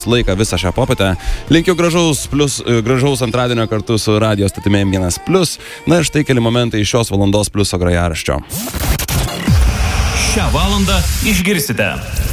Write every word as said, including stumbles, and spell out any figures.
laiką visą šią popietę. Linkiu gražaus, plus, gražaus antradienio kartu su radio statime M vienas plus. Na ir štai keli momentai iš šios valandos pliuso grojaraščio. Šią valandą išgirsite.